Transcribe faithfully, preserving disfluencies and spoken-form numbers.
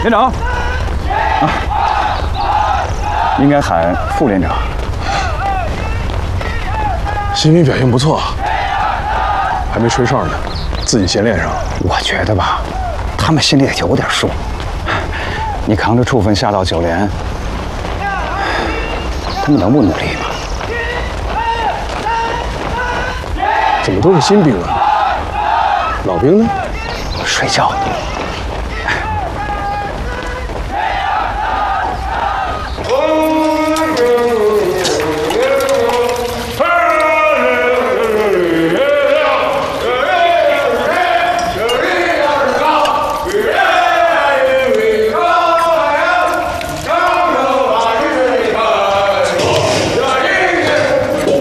连长，啊，应该喊副连长。 新兵表现不错，还没吹哨呢，自己先练上。 我觉得吧，他们心里也有点数。你扛着处分下到九连，他们能不努力吗？ 怎么都是新兵啊？老兵呢？ 睡觉。